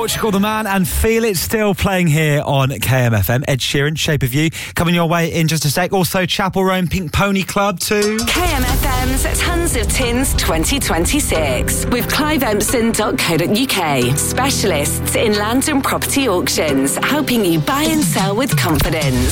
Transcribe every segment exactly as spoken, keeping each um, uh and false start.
Portugal the Man and Feel It still playing here on K M F M. Ed Sheeran, Shape of You, coming your way in just a sec. Also Chapel Row and Pink Pony Club too. K M F M's Tons of Tins twenty twenty-six with clive empson dot co dot uk. Specialists in land and property auctions, helping you buy and sell with confidence.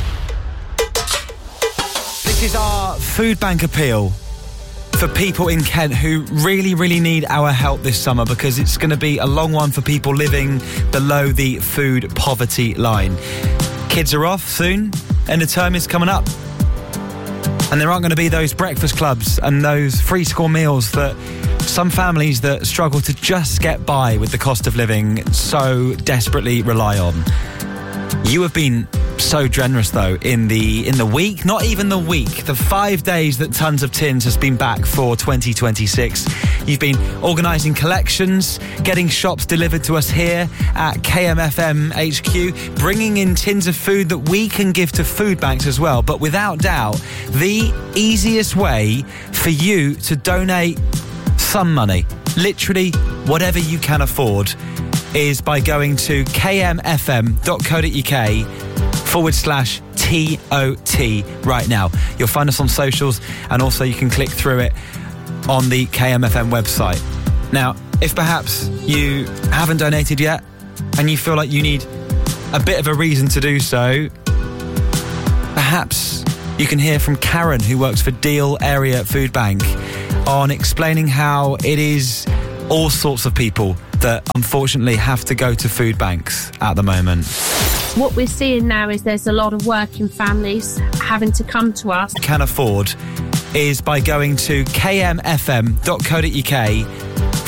This is our food bank appeal for people in Kent who really, really need our help this summer, because it's going to be a long one for people living below the food poverty line. Kids are off soon, and the term is coming up. And there aren't going to be those breakfast clubs and those free school meals that some families that struggle to just get by with the cost of living so desperately rely on. You have been so generous, though, in the in the week, not even the week, the five days that Tons of Tins has been back for twenty twenty-six. You've been organising collections, getting shops delivered to us here at K M F M H Q, bringing in tins of food that we can give to food banks as well. But without doubt, the easiest way for you to donate some money, literally whatever you can afford, is by going to kmfm dot co dot uk forward slash T O T right now. You'll find us on socials, and also you can click through it on the K M F M website. Now, if perhaps you haven't donated yet and you feel like you need a bit of a reason to do so, perhaps you can hear from Karen, who works for Deal Area Food Bank, on explaining how it is all sorts of people that unfortunately have to go to food banks at the moment. What we're seeing now is there's a lot of working families having to come to us. Can afford is by going to kmfm dot co dot uk